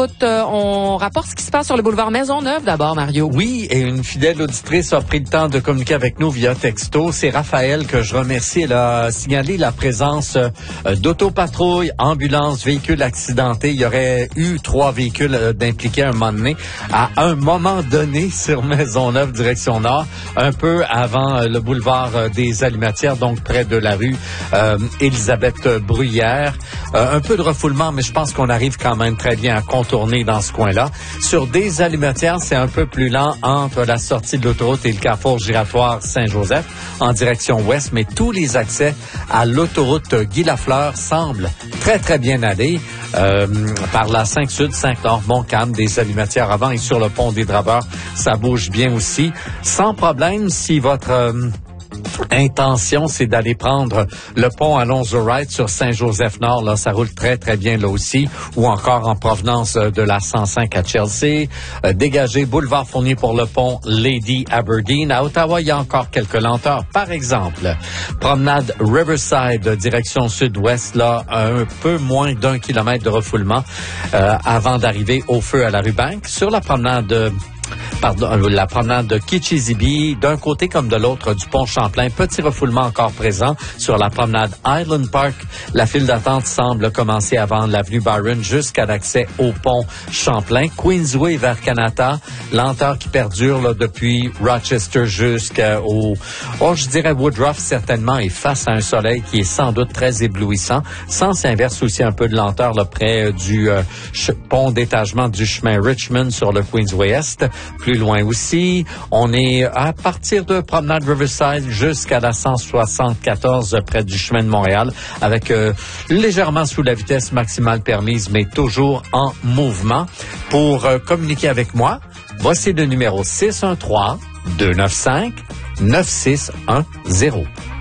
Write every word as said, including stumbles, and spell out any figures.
l'autoroute. Euh, on rapporte ce qui se passe sur le boulevard Maisonneuve d'abord, Mario. Oui, et une fidèle auditrice a pris le temps de communiquer avec nous via texto. C'est Raphaël que je remercie. Elle a signalé la présence euh, d'autopatrouilles, ambulances, véhicules accidentés. Il y aurait eu trois véhicules euh, d'impliqués à un moment donné. À un moment donné, sur Maisonneuve, direction nord, un peu avant euh, le boulevard euh, des Allumatières, donc près de la rue euh, Élisabeth Bruyère. Euh, un peu de refoulement, mais je pense qu'on arrive quand même très bien à contourner dans ce coin-là. Sur des Allumatières, c'est un peu plus lent entre la sortie de l'autoroute et le carrefour giratoire Saint-Joseph en direction ouest, mais tous les accès à l'autoroute Guy-Lafleur semblent très, très bien aller. Euh, par la cinq Sud, cinq Nord, Montcalm, des Allumatières avant et sur le pont des Draveurs, ça bouge bien aussi. Sans problème, si votre... Euh, intention, c'est d'aller prendre le pont Alonzo-Wright sur Saint-Joseph-Nord. Là, ça roule très, très bien là aussi. Ou encore en provenance de la cent cinq à Chelsea. Euh, dégagé boulevard Fournier pour le pont Lady Aberdeen. À Ottawa, il y a encore quelques lenteurs. Par exemple, promenade Riverside, direction sud-ouest, là, un peu moins d'un kilomètre de refoulement euh, avant d'arriver au feu à la rue Bank. Sur la promenade... Euh, Pardon, la promenade de Kitchizibi, d'un côté comme de l'autre du pont Champlain. Petit refoulement encore présent sur la promenade Highland Park. La file d'attente semble commencer avant l'avenue Byron jusqu'à l'accès au pont Champlain. Queensway vers Kanata, lenteur qui perdure là, depuis Rochester jusqu'au, oh, je dirais Woodruff certainement, et face à un soleil qui est sans doute très éblouissant. Sens inverse aussi un peu de lenteur là, près du euh, pont d'étagement du chemin Richmond sur le Queensway Est. Plus loin aussi, on est à partir de promenade Riverside jusqu'à la cent soixante-quatorze près du chemin de Montréal avec euh, légèrement sous la vitesse maximale permise, mais toujours en mouvement. Pour euh, communiquer avec moi, voici le numéro six un trois, deux neuf cinq, neuf six un zéro.